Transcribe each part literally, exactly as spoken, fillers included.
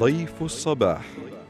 ضيف الصباح.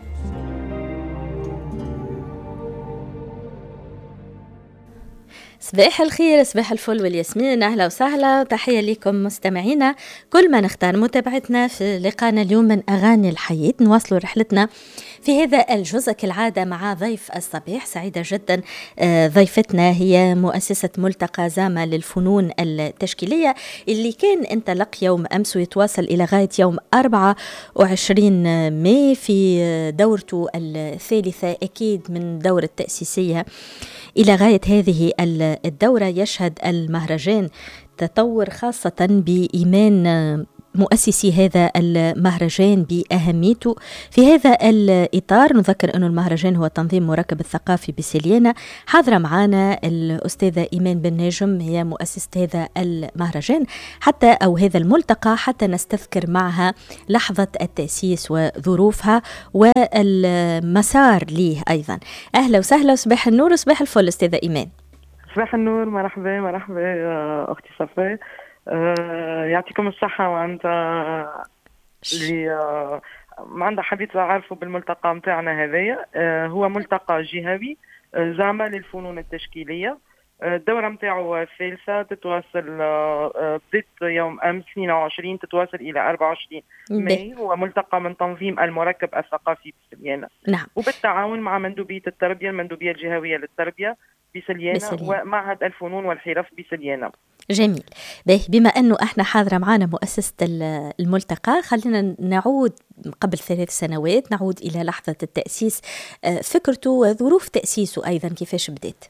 صباح الخير، صباح الفل والياسمين، أهلا وسهلا، تحية لكم مستمعينا كل ما نختار متابعتنا في لقانا اليوم من أغاني الحياة. نواصل رحلتنا في هذا الجزء كالعادة مع ضيف الصباح. سعيدة جدا ضيفتنا هي مؤسسة ملتقى زامة للفنون التشكيلية اللي كان انطلق يوم أمس ويتواصل إلى غاية يوم أربعة وعشرين ماي في دورته الثالثة أكيد من دورة تأسيسية. إلى غاية هذه الدورة يشهد المهرجان تطور خاصة بإيمان مؤسسي هذا المهرجان بأهميته. في هذا الإطار نذكر أن المهرجان هو تنظيم مركب الثقافي بسليانة. حاضرة معنا الأستاذة إيمان بن نجم هي مؤسسة هذا المهرجان حتى أو هذا الملتقى حتى نستذكر معها لحظة التأسيس وظروفها والمسار ليه أيضا. أهلا وسهلا وصباح النور وصباح الفل أستاذة إيمان. صباح النور، مرحبا مرحبا أختي صفاء. أه يعطيكم الصحة. وأنت اللي أه ما عندها حديث أعرفه بالملتقى متاعنا هذايا. أه هو ملتقى جهوي أه زامة للفنون التشكيلية. أه الدورة متاعه الثالثة تتواصل أه بدأت يوم أمس اثنين وعشرين تتواصل إلى أربعة وعشرين ماي. هو ملتقى من تنظيم المركب الثقافي بسليانة. نعم. وبالتعاون مع مندوبية التربية المندوبية الجهوية للتربية بسليانة ومعهد الفنون والحرف بسليانة. جميل. بما أنه احنا حاضرة معنا مؤسسة الملتقى، خلينا نعود قبل ثلاث سنوات، نعود إلى لحظة التأسيس، فكرته وظروف تأسيسه أيضا كيفاش بدأت؟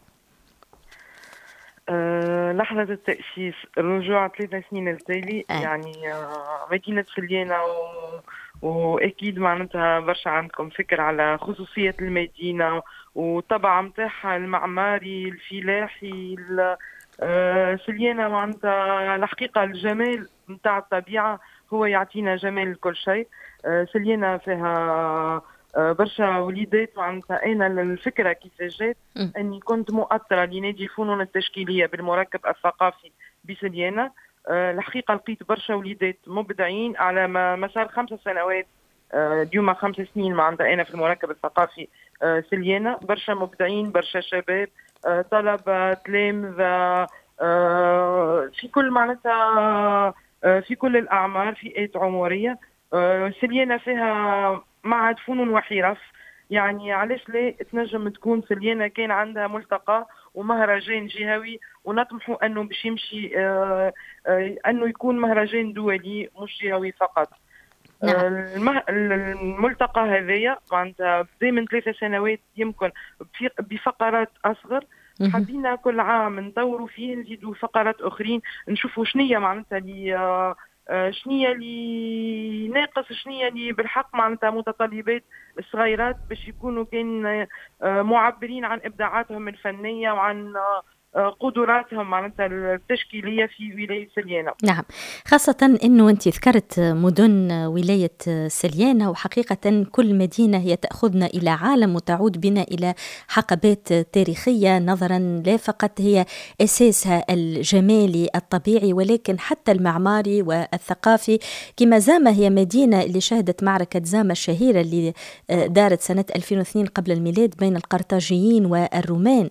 أه لحظة التأسيس الرجوع ثلاث سنين التالي. أه. يعني أه مدينة سليانة و... وأكيد معناتها برشا عندكم فكر على خصوصية المدينة وطبع متاعها المعماري الفلاحي. أه سليانة معناتها الحقيقة الجمال متاع الطبيعة هو يعطينا جمال كل شيء. أه سليانة فيها برشا وليدات. معناتها أنا الفكرة كيف جات أني كنت مؤطرة لنادي الفنون التشكيلية بالمركب الثقافي بسليانة. أه الحقيقة لقيت برشا وليدات مبدعين على مسار خمس سنوات. أه اليوم خمس سنين معناتها أنا في المركب الثقافي أه سليانة. برشا مبدعين، برشا شباب، أه طلبة، تلامذة، أه في كل معناتها أه في كل الأعمار، فئات عمرية. أه سليانة فيها معهد فنون وحرف. يعني علاش لا تنجم تكون سليانة كان عندها ملتقى ومهرجان جهوي ونطمحوا أنه باش يمشي آه آه أنه يكون مهرجان دولي مش جهوي فقط. نعم. آه المه... الملتقى هذايا معناتها بدأ من ثلاثة سنوات يمكن بفقرات أصغر. حبينا كل عام نطوروا فيه، نزيدوا فقرات أخرين، نشوفوا شنية معناتها اللي آه شنية اللي ناقص، شنية اللي بالحق معناتها متطلبات الصغيرات باش يكونوا كان معبرين عن إبداعاتهم الفنية وعن قدراتهم معناتها التشكيلية في ولاية سليانة. نعم، خاصة أنه أنت ذكرت مدن ولاية سليانة، وحقيقة كل مدينة هي تأخذنا إلى عالم وتعود بنا إلى حقبات تاريخية، نظرا لا فقط هي أساسها الجمالي الطبيعي ولكن حتى المعماري والثقافي. كما زامة هي مدينة اللي شهدت معركة زامة الشهيرة اللي دارت سنة ألفين واثنين قبل الميلاد بين القرطاجيين والرومان.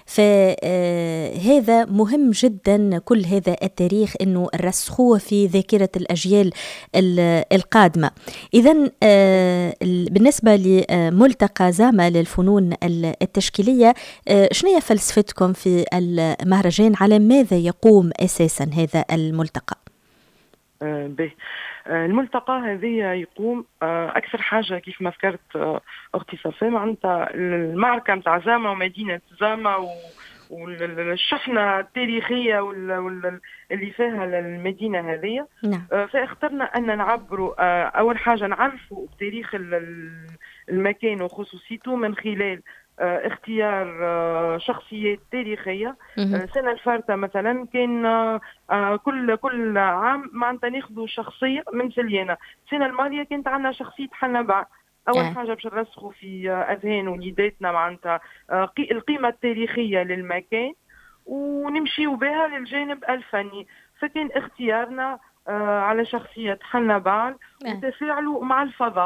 فهذا مهم جدا كل هذا التاريخ أنه رسخوه في ذاكرة الأجيال القادمة. إذن بالنسبة لملتقى زامة للفنون التشكيلية، شنو هي فلسفتكم في المهرجان؟ على ماذا يقوم أساسا هذا الملتقى؟ به الملتقى هذه يقوم أكثر حاجة كيف ما ذكرت أختي صفاء معناتها المعركة متاع زامة ومدينة زامة والشحنة التاريخية اللي فيها المدينة هذه. نعم. فاخترنا أن نعبروا أول حاجة نعرفوا بتاريخ المكان وخصوصيته من خلال اختيار شخصيات تاريخية. سنة الفارطة مثلا كان كل كل عام معناتها ناخذوا شخصية من سليانة. السنة الماضية كانت عندنا شخصية حنبع. أول آه. حاجة باش نرسخوا في أذهان وليداتنا معناتها القيمة التاريخية للمكان ونمشيوا بها للجانب الفني. فكان اختيارنا على شخصية حنبع وتفاعلوا مع الفضاء.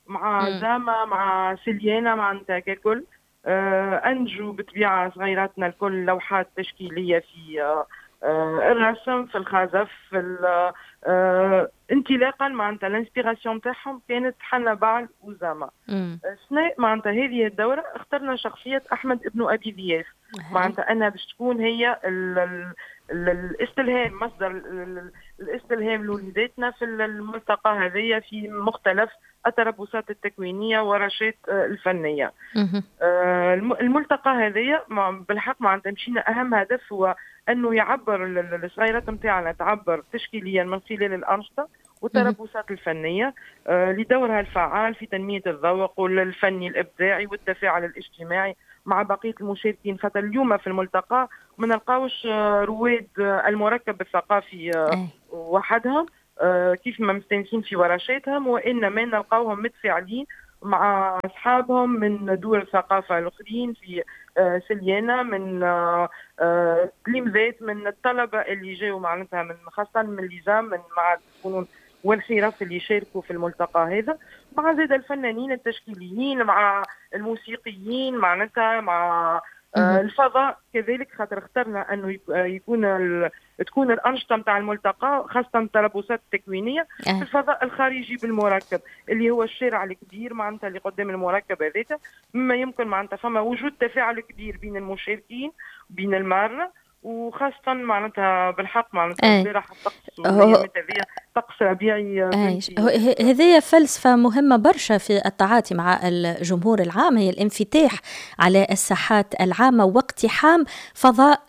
مع زاما مع سليانة معناتها ككل. آه أنجوا بطبيعة صغيراتنا الكل لوحات تشكيلية في آه آه الرسم، في الخزف، في آه انطلاقا معناتها الانسبيراسيون نتاعهم كانت حنا بعل وزاما. اثناء معناتها هذه الدورة اخترنا شخصية أحمد ابن أبي ذياف، معناتها أنا باش تكون هي ال ال الاستلهام، مصدر الاستلهام لوليداتنا في الملتقى هذه في مختلف التربصات التكوينية ورشات الفنية. الملتقى هذه بالحق معناتها مشينا أهم هدف هو أنه يعبر الصغيرات متاعنا تعبر تشكيليا من خلال الأنشطة والتربصات الفنية لدورها الفعال في تنمية الذوق والفني الإبداعي والتفاعل الاجتماعي مع بقية المشاركين. خاطر اليوم في الملتقى ما نلقاوش رواد المركب الثقافي وحدهم كيف ما مستانسين في ورشاتهم، وإنما نلقاوهم متفاعلين مع أصحابهم من دول الثقافة الأخرين في سليانة، من تلامذات، من الطلبة اللي جاوا معناتها من خاصة من اللجام، من معهد الفنون والحرف اللي يشاركوا في الملتقى هذا، مع زاد الفنانين التشكيليين، مع الموسيقيين معناتها، مع الفضاء كذلك. خاطر اخترنا انه يكون تكون الانشطه نتاع الملتقى خاصه التربصات التكوينيه في الفضاء الخارجي بالمركب اللي هو الشارع الكبير معناتها اللي قدام المركب هذاك، مما يمكن معناتها فما وجود تفاعل كبير بين المشاركين وبين المارة، وخاصة معناتها بالحق معناتها البارح الطقس هذه طقس ربيعي. هذه فلسفة مهمة برشا في التعاطي مع الجمهور العام، هي الانفتاح على الساحات العامة واقتحام فضاء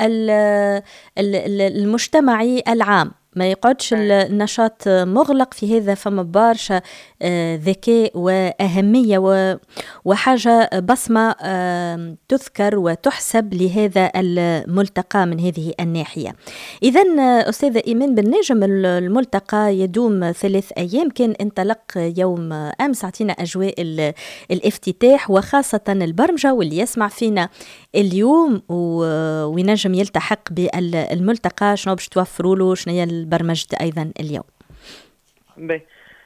المجتمعي العام، ما يقعدش النشاط مغلق في هذا. فما برشا ذكاء وأهمية وحاجة بصمة تذكر وتحسب لهذا الملتقى من هذه الناحية. إذن أستاذة إيمان بن نجم، الملتقى يدوم ثلاث أيام، كان انطلق يوم أمس، عطينا أجواء الافتتاح وخاصة البرمجة، واللي يسمع فينا اليوم وينجم يلتحق بالملتقى شنو باش توفروا له، شنو هي البرمجة أيضا اليوم؟ باهي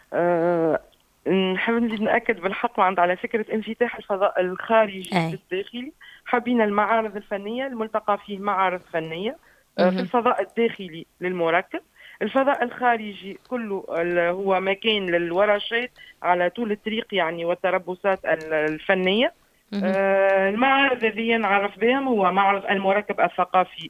أه نحب نزيد نأكد بالحق عند على فكرة انفتاح الفضاء الخارجي الداخلي. حابين المعارض الفنية، الملتقى فيه معارض فنية أه في الفضاء الداخلي للمركب. الفضاء الخارجي كله هو مكان للورشات على طول الطريق يعني والتربصات الفنية. أه المعارض الذي نعرف بهم هو معرض المركب الثقافي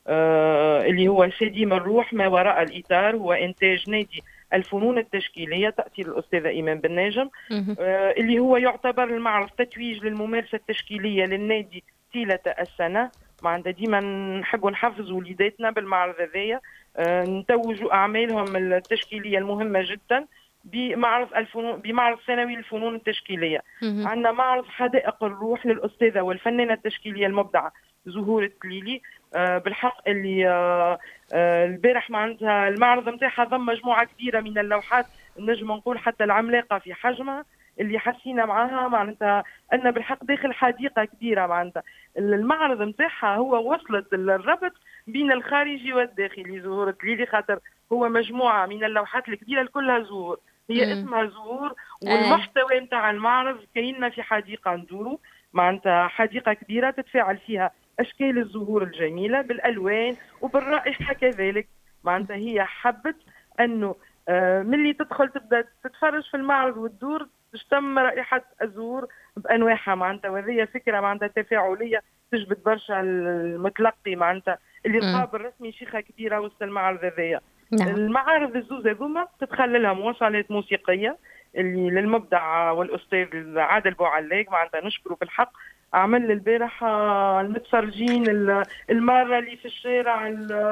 آه اللي هو سديم الروح ما وراء الإطار، هو إنتاج نادي الفنون التشكيلية تأثير الأستاذة إيمان بن نجم، آه اللي هو يعتبر المعرض تتويج للممارسة التشكيلية للنادي طيلة السنة. معناتها ديما نحب نحفز وليداتنا بالمعرض هذايا، آه نتوجوا أعمالهم التشكيلية المهمة جدا بمعرض الفنون بمعرض سنوي للفنون التشكيلية. عندنا معرض حدائق الروح للأستاذة والفنانة التشكيلية المبدعة زهور التليلي. آه بالحق اللي آه آه البارح معناتها المعرض نتاعها ضم مجموعه كبيره من اللوحات، نجم نقول حتى العملاقه في حجمها، اللي حسينا معها معناتها ان بالحق داخل حديقه كبيره. معناتها المعرض نتاعها هو وصلت الربط بين الخارجي والداخلي زهور التليلي، خاطر هو مجموعه من اللوحات الكبيره كلها زهور، هي اسمها زهور، والمحتوى نتاع المعرض كايننا في حديقه ندورو، معناتها حديقه كبيره تتفاعل فيها أشكال الزهور الجميلة بالألوان وبالرائحة كذلك. معناتها هي حبت أنه آه من اللي تدخل تبدأ تتفرج في المعرض وتدور تشتم رائحة الزهور بأنواعها. معناتها وهذه فكرة معناتها تفاعلية تجبد برشا المتلقي، معناتها اللي لقى بالرسمي شيخة كبيرة وسط المعرض هذايا. نعم. المعارض الزوز هذوما تتخللها مواصلات موسيقية اللي للمبدع والأستاذ عادل بوعلاق، معناتها نشكره بالحق، عمل البارح المتفرجين المارة اللي في الشارع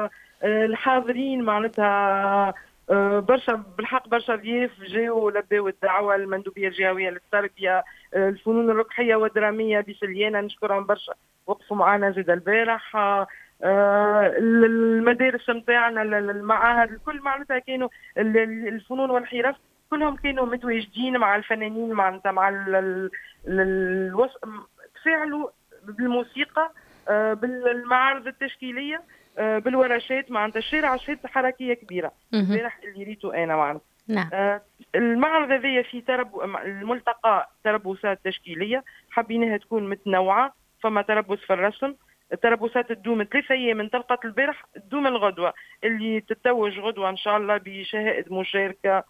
الحاضرين معناتها برشا بالحق برشا ضياف جاوا لباو الدعوة المندوبية الجهوية للتربية الفنون الرقحية والدرامية بسليانة، نشكرهم برشا وقفوا معنا زاد البارح. المدارس نتاعنا المعاهد الكل معناتها كانوا الفنون والحرف كلهم كانوا متواجدين مع الفنانين معناتها مع ال ال تفاعلوا بالموسيقى بالمعارض التشكيليه بالورشات. معناتها الشارع شهد حركيه كبيره البارح اللي ريته انا معناتها نعم. المعرض هذايا في ترب الملتقى تربصات تشكيليه حبيناها تكون متنوعه، فما تربص في الرسم، التربصات تدوم ثلاثة ايام من طلقه البارح تدوم الغدوه اللي تتوج غدوه ان شاء الله بشهائد مشاركه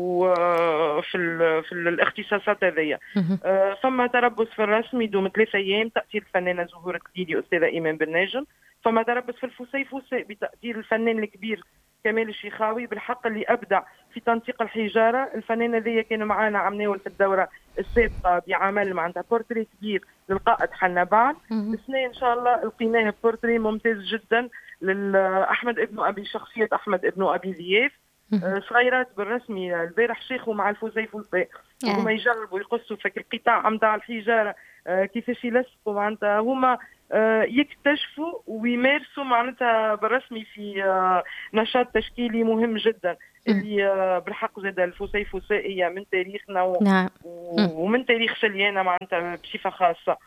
وفي ال في الاختصاصات هذيا. فما تربص في الرسم يدوم ثلاثة ايام تاثير الفنانه زهور الكليلي استاذه ايمان بن ناجم. فما تربص في الفسيفساء بتاثير الفنان الكبير كمال الشيخاوي بالحق اللي ابدع في تنسيق الحجاره. الفنانه ذي كانوا معنا عمناول في الدوره السابقه بعمل معناتها بورتري كبير للقائد حنا بعد. السنه ان شاء الله لقيناه بورتري ممتاز جدا لاحمد ابن ابي، شخصيه احمد ابن ابي ذياف. صغيرات بالرسمي البارح شيخوا مع الفوزيفوساء هما يجربوا يقصوا فك القطاع متاع الحجاره كيفاش يلصقوا معناتها هما يكتشفوا ويمارسوا معناتها بالرسمي في نشاط تشكيلي مهم جدا اللي بالحق زاد الفسيفسائية من تاريخنا و... نعم. ومن تاريخ سليانة معناتها بصفة خاصة.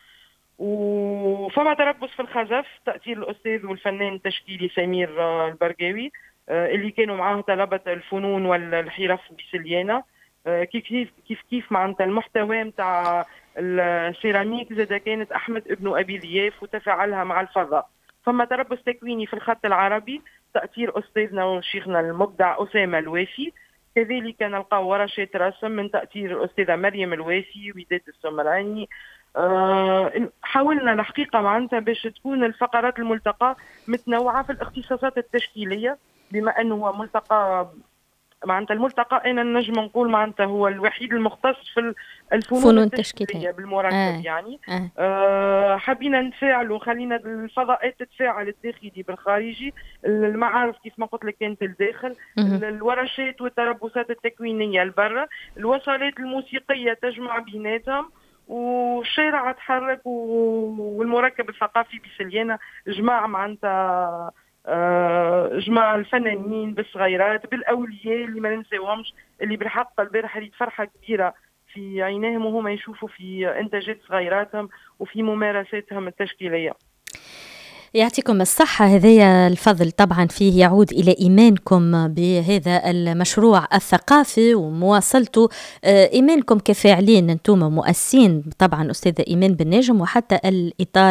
وفما تربص في الخزف تأثير الأستاذ والفنان التشكيلي سمير البرقاوي اللي كانوا معاه طلبة الفنون والحرف بسليانة. كيف كيف كيف كيف معناتها المحتوى متاع السيراميك زاد كانت أحمد ابن أبي ذياف وتفاعلها مع الفضاء. فما تربص تكويني في الخط العربي تأثير أستاذنا وشيخنا المبدع أسامة الوافي. كذلك نلقاو ورشات رسم من تأثير الأستاذة مريم الوافي وداد السمراني. أه حاولنا الحقيقة معناتها باش تكون الفقرات الملتقى متنوعة في الاختصاصات التشكيلية، بما أنه هو ملتقى معناتها الملتقى أنا نجم نقول معناتها هو الوحيد المختص في الفنون التشكيلية بالمركب. آه. يعني آه. آه حبينا نتفاعلوا خلينا الفضاءات تتفاعل الداخلي بالخارجي، المعارف كيف ما قلت لك كانت الداخل، الورشات والتربصات التكوينية البرة، الوصلات الموسيقية تجمع بيناتهم، والشارع تحرك والمركب الثقافي بسليانة جماعة معناتها آه جماعة الفنانين بالصغيرات بالأولياء اللي ما ننساوهمش اللي بالحق البارح ريت فرحة كبيرة في عينيهم وهم يشوفوا في إنتاجات صغيراتهم وفي ممارساتهم التشكيلية. يعطيكم الصحة. هذا الفضل طبعا فيه يعود إلى إيمانكم بهذا المشروع الثقافي ومواصلته، إيمانكم كفاعلين أنتم مؤسسين طبعا أستاذة إيمان بن ناجم وحتى الإطار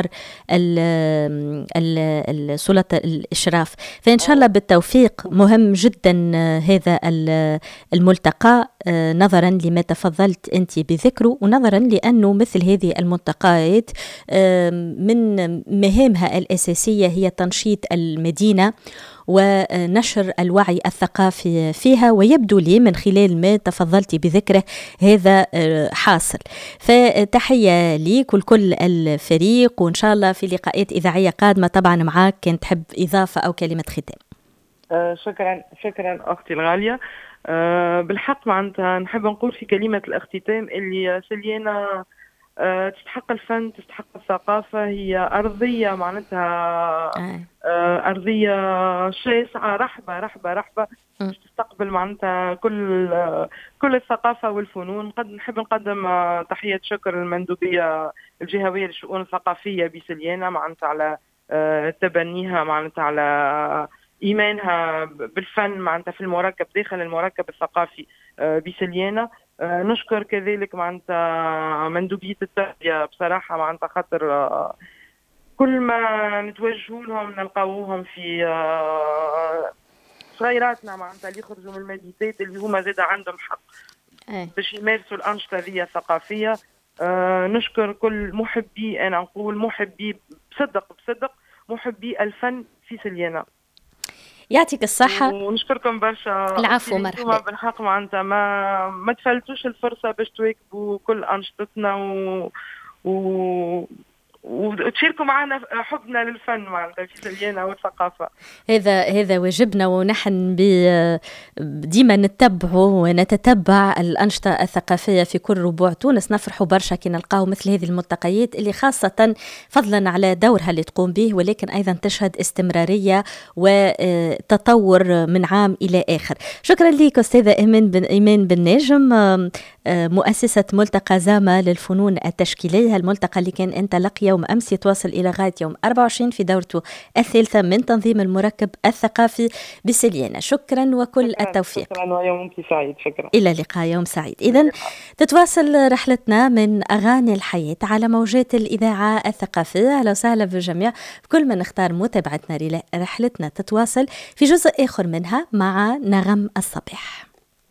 السلطة الإشراف. فإن شاء الله بالتوفيق. مهم جدا هذا الملتقى نظرا لما تفضلت أنت بذكره ونظرا لأنه مثل هذه الملتقيات من مهامها الأساسية هي تنشيط المدينة ونشر الوعي الثقافي فيها، ويبدو لي من خلال ما تفضلت بذكره هذا حاصل. فتحية ليك ولكل الفريق، وإن شاء الله في لقاءات إذاعية قادمة طبعا معاك كنت تحب إضافة أو كلمة ختام. آه شكرا شكرا أختي الغالية. آه بالحق معناتها نحب نقول في كلمة الاختتام اللي سليانة أه تستحق الفن، تستحق الثقافة، هي أرضية معناتها أه أرضية شاسعة رحبة رحبة رحبة باش تستقبل معناتها كل أه كل الثقافة والفنون. قد نحب نقدم أه تحية شكر المندوبية الجهوية للشؤون الثقافية بسليانة معناتها على أه تبنيها معناتها على إيمانها بالفن معناتها في المركب داخل المركب الثقافي أه بسليانة. أه نشكر كذلك معناتها مندوبية التربية بصراحة معناتها خاطر أه كل ما نتوجهوا لهم نلقاوهم في أه صغيراتنا معناتها اللي يخرجوا من المدينات اللي هما زاد عندهم حق باش يمارسوا الأنشطة ذي الثقافية. أه نشكر كل محبي، أنا نقول محبي بصدق بصدق محبي الفن في سليانة. يعطيك الصحة ونشكركم برشا. العفو مرحبا. بالحق معناتها ما ما تفلتوش الفرصة باش تواكبوا كل أنشطتنا و... و... وتشاركوا معنا حبنا للفن معناتها في سليانة والثقافة. هذا هذا واجبنا، ونحن ديما نتبع ونتتبع الأنشطة الثقافية في كل ربوع تونس. نفرحوا برشا كي نلقاو مثل هذه الملتقيات اللي خاصة فضلا على دورها اللي تقوم به، ولكن أيضا تشهد استمرارية وتطور من عام إلى آخر. شكرا لك أستاذة إيمان بن إيمان بن ناجم، مؤسسة ملتقى زاما للفنون التشكيلية، الملتقى اللي كان انطلق يوم أمس يتواصل إلى غاية يوم أربعة وعشرين في دورته الثالثة من تنظيم المركب الثقافي بسليانة. شكرا وكل شكرا التوفيق. شكرا ويومك سعيد. شكرا. إلى اللقاء، يوم سعيد. إذن تتواصل رحلتنا من أغاني الحياة على موجات الإذاعة الثقافية. أهلا وسهلا بالجميع. بكل من اختار متابعتنا رحلتنا تتواصل في جزء آخر منها مع نغم الصباح.